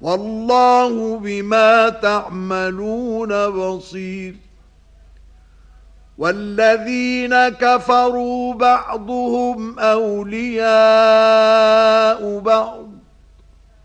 والله بما تعملون بصير والذين كفروا بعضهم أولياء بعض